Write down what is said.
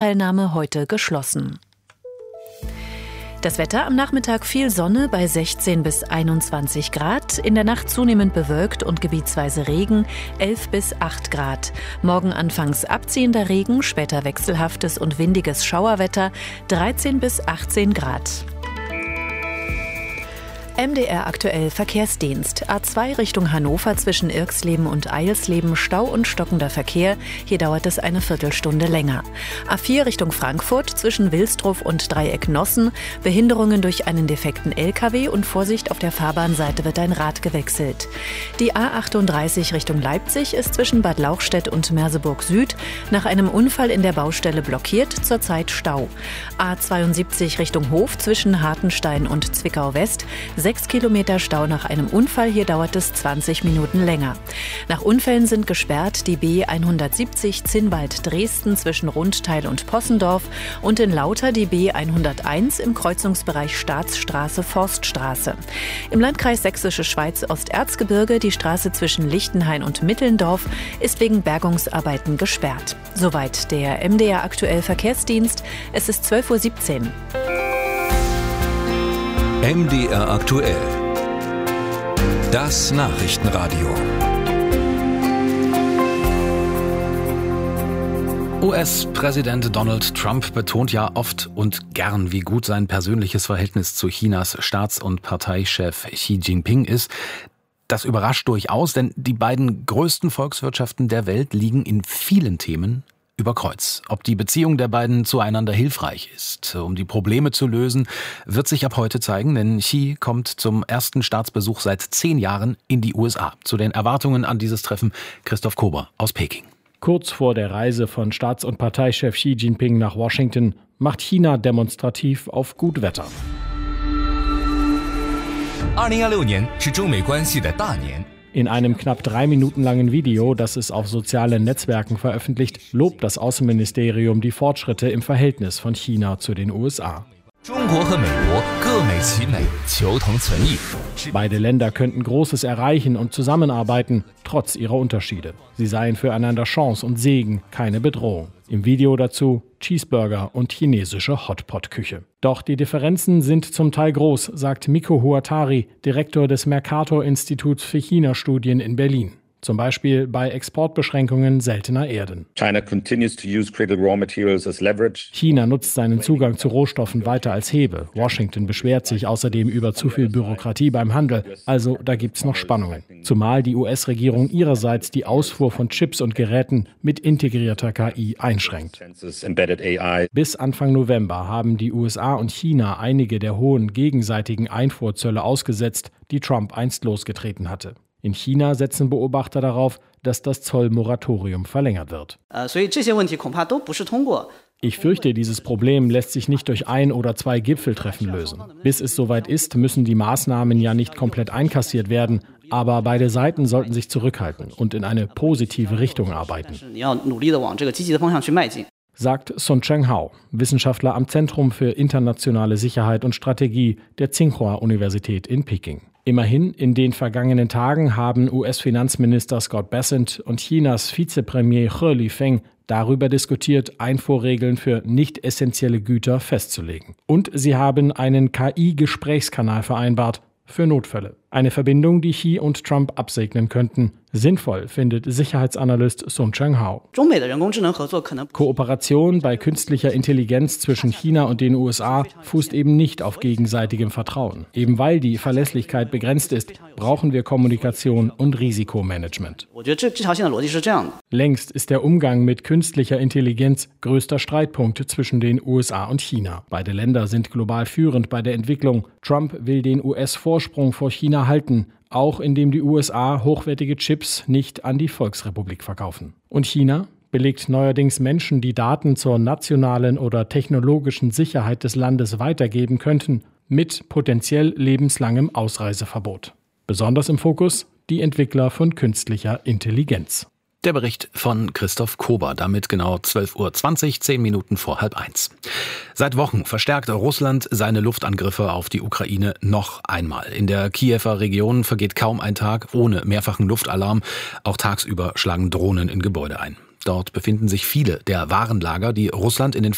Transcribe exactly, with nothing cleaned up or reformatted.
Verkehrsteilnahme heute geschlossen. Das Wetter: am Nachmittag viel Sonne bei sechzehn bis einundzwanzig Grad, in der Nacht zunehmend bewölkt und gebietsweise Regen, elf bis acht Grad. Morgen anfangs abziehender Regen, später wechselhaftes und windiges Schauerwetter, dreizehn bis achtzehn Grad. M D R aktuell Verkehrsdienst. A zwei Richtung Hannover zwischen Irxleben und Eilsleben, Stau und stockender Verkehr. Hier dauert es eine Viertelstunde länger. A vier Richtung Frankfurt zwischen Wilsdruff und Dreieck Nossen. Behinderungen durch einen defekten L K W und Vorsicht, auf der Fahrbahnseite wird ein Rad gewechselt. Die A achtunddreißig Richtung Leipzig ist zwischen Bad Lauchstädt und Merseburg Süd nach einem Unfall in der Baustelle blockiert, zurzeit Stau. A zweiundsiebzig Richtung Hof zwischen Hartenstein und Zwickau West. Sechs Kilometer Stau nach einem Unfall, hier dauert es zwanzig Minuten länger. Nach Unfällen sind gesperrt die B hundertsiebzig Zinnwald-Dresden zwischen Rundteil und Possendorf und in Lauter die B hunderteins im Kreuzungsbereich Staatsstraße-Forststraße. Im Landkreis Sächsische Schweiz Osterzgebirge die Straße zwischen Lichtenhain und Mittelndorf ist wegen Bergungsarbeiten gesperrt. Soweit der M D R aktuell Verkehrsdienst. Es ist zwölf Uhr siebzehn. M D R aktuell. Das Nachrichtenradio. U S-Präsident Donald Trump betont ja oft und gern, wie gut sein persönliches Verhältnis zu Chinas Staats- und Parteichef Xi Jinping ist. Das überrascht durchaus, denn die beiden größten Volkswirtschaften der Welt liegen in vielen Themen über Kreuz. Ob die Beziehung der beiden zueinander hilfreich ist, um die Probleme zu lösen, wird sich ab heute zeigen, denn Xi kommt zum ersten Staatsbesuch seit zehn Jahren in die U S A. Zu den Erwartungen an dieses Treffen Christoph Kober aus Peking. Kurz vor der Reise von Staats- und Parteichef Xi Jinping nach Washington macht China demonstrativ auf gut Wetter. In einem knapp drei Minuten langen Video, das es auf sozialen Netzwerken veröffentlicht, lobt das Außenministerium die Fortschritte im Verhältnis von China zu den U S A. Beide Länder könnten Großes erreichen und zusammenarbeiten, trotz ihrer Unterschiede. Sie seien füreinander Chance und Segen, keine Bedrohung. Im Video dazu Cheeseburger und chinesische Hotpot-Küche. Doch die Differenzen sind zum Teil groß, sagt Miko Huatari, Direktor des Mercator-Instituts für China-Studien in Berlin. Zum Beispiel bei Exportbeschränkungen seltener Erden. China continues to use critical raw materials as leverage. China nutzt seinen Zugang zu Rohstoffen weiter als Hebel. Washington beschwert sich außerdem über zu viel Bürokratie beim Handel. Also da gibt's noch Spannungen. Zumal die U S-Regierung ihrerseits die Ausfuhr von Chips und Geräten mit integrierter K I einschränkt. Bis Anfang November haben die U S A und China einige der hohen gegenseitigen Einfuhrzölle ausgesetzt, die Trump einst losgetreten hatte. In China setzen Beobachter darauf, dass das Zollmoratorium verlängert wird. Ich fürchte, dieses Problem lässt sich nicht durch ein oder zwei Gipfeltreffen lösen. Bis es soweit ist, müssen die Maßnahmen ja nicht komplett einkassiert werden, aber beide Seiten sollten sich zurückhalten und in eine positive Richtung arbeiten, sagt Sun Cheng-hao, Wissenschaftler am Zentrum für internationale Sicherheit und Strategie der Tsinghua-Universität in Peking. Immerhin, in den vergangenen Tagen haben U S-Finanzminister Scott Bessent und Chinas Vizepremier He Lifeng darüber diskutiert, Einfuhrregeln für nicht essentielle Güter festzulegen. Und sie haben einen K I-Gesprächskanal vereinbart für Notfälle. Eine Verbindung, die Xi und Trump absegnen könnten. Sinnvoll findet Sicherheitsanalyst Sun Cheng-hao. Kooperation bei künstlicher Intelligenz zwischen China und den U S A fußt eben nicht auf gegenseitigem Vertrauen. Eben weil die Verlässlichkeit begrenzt ist, brauchen wir Kommunikation und Risikomanagement. Längst ist der Umgang mit künstlicher Intelligenz größter Streitpunkt zwischen den U S A und China. Beide Länder sind global führend bei der Entwicklung. Trump will den U S-Vorsprung vor China halten, auch indem die U S A hochwertige Chips nicht an die Volksrepublik verkaufen. Und China belegt neuerdings Menschen, die Daten zur nationalen oder technologischen Sicherheit des Landes weitergeben könnten, mit potenziell lebenslangem Ausreiseverbot. Besonders im Fokus die Entwickler von künstlicher Intelligenz. Der Bericht von Christoph Kober, damit genau zwölf Uhr zwanzig, zehn Minuten vor halb eins. Seit Wochen verstärkt Russland seine Luftangriffe auf die Ukraine noch einmal. In der Kiewer Region vergeht kaum ein Tag ohne mehrfachen Luftalarm. Auch tagsüber schlagen Drohnen in Gebäude ein. Dort befinden sich viele der Warenlager, die Russland in den